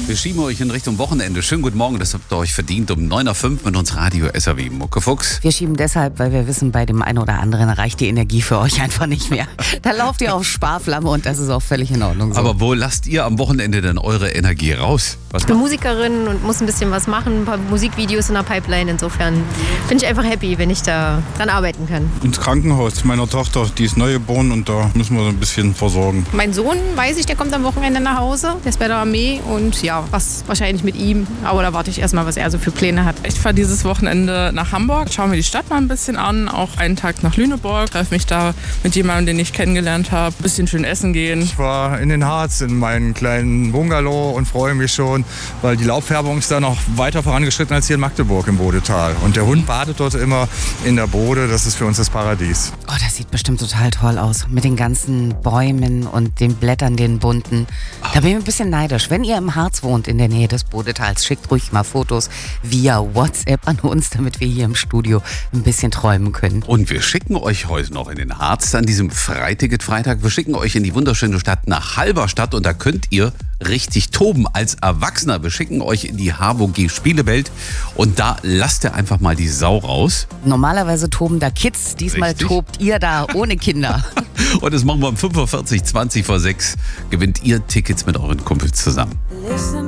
Wir schieben euch in Richtung Wochenende. Schönen guten Morgen, das habt ihr euch verdient. Um 9.05 Uhr mit uns Radio SAW Muckefuchs. Wir schieben deshalb, weil wir wissen, bei dem einen oder anderen reicht die Energie für euch einfach nicht mehr. Da lauft ihr auf Sparflamme und das ist auch völlig in Ordnung so. Aber wo lasst ihr am Wochenende denn eure Energie raus? Ich bin Musikerin und muss ein bisschen was machen, ein paar Musikvideos in der Pipeline. Insofern bin ich einfach happy, wenn ich da dran arbeiten kann. Ins Krankenhaus meiner Tochter, die ist neugeboren und da müssen wir so ein bisschen versorgen. Mein Sohn, weiß ich, der kommt am Wochenende nach Hause. Der ist bei der Armee und ja, was wahrscheinlich mit ihm. Aber da warte ich erstmal, was er so für Pläne hat. Ich fahre dieses Wochenende nach Hamburg, schaue mir die Stadt mal ein bisschen an. Auch einen Tag nach Lüneburg, treffe mich da mit jemandem, den ich kennengelernt habe. Ein bisschen schön essen gehen. Ich war in den Harz in meinem kleinen Bungalow und freue mich schon, weil die Laubfärbung ist da noch weiter vorangeschritten als hier in Magdeburg im Bodetal. Und der Hund badet dort immer in der Bode, das ist für uns das Paradies. Oh, das sieht bestimmt total toll aus. Mit den ganzen Bäumen und den Blättern, den bunten. Da bin ich ein bisschen neidisch. Wenn ihr im Harz wohnt, in der Nähe des Bodetals, schickt ruhig mal Fotos via WhatsApp an uns, damit wir hier im Studio ein bisschen träumen können. Und wir schicken euch heute noch in den Harz an diesem Freiticket-Freitag. Wir schicken euch in die wunderschöne Stadt nach Halberstadt und da könnt ihr richtig toben als Erwachsener. Wir schicken euch in die HWG Spielewelt und da lasst ihr einfach mal die Sau raus. Normalerweise toben da Kids, diesmal Richtig. tobt ihr da ohne Kinder. Und das machen wir um 5.40 Uhr, 20 vor 6. Gewinnt ihr Tickets mit euren Kumpels zusammen. Listen